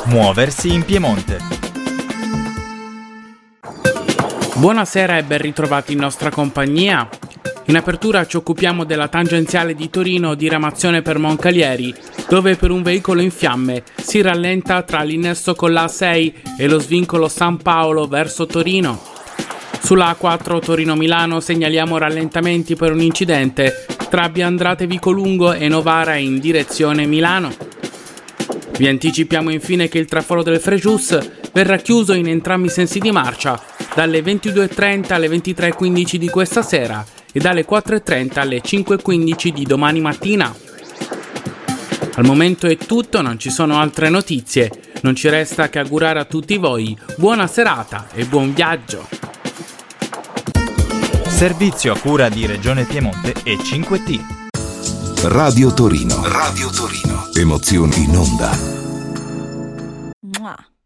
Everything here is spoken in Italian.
Muoversi in Piemonte. Buonasera e ben ritrovati in nostra compagnia. In apertura ci occupiamo della tangenziale di Torino diramazione per Moncalieri, dove per un veicolo in fiamme si rallenta tra l'innesso con la A6 e lo svincolo San Paolo verso Torino. Sulla A4 Torino-Milano segnaliamo rallentamenti per un incidente tra Biandrate Vicolungo e Novara in direzione Milano. Vi anticipiamo infine che il traforo del Frejus verrà chiuso in entrambi i sensi di marcia dalle 22.30 alle 23.15 di questa sera e dalle 4.30 alle 5.15 di domani mattina. Al momento è tutto, non ci sono altre notizie. Non ci resta che augurare a tutti voi buona serata e buon viaggio. Servizio a cura di Regione Piemonte e 5T. Radio Torino. Radio Torino. Emozioni in onda. Mua.